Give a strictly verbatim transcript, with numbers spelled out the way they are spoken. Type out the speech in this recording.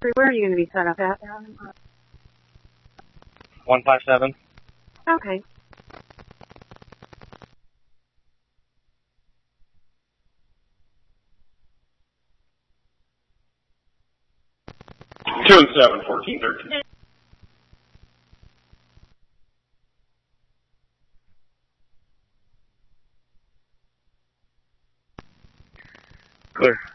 Where are you going to be set up at? one five seven. Okay. Two and seven, fourteen, thirteen. Clear.